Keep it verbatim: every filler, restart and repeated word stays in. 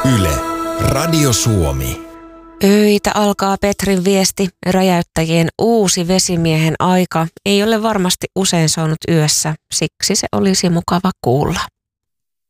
Yle, Radio Suomi. Öitä alkaa Petrin viesti. Räjäyttäjien uusi vesimiehen aika ei ole varmasti usein soinut yössä, siksi se olisi mukava kuulla.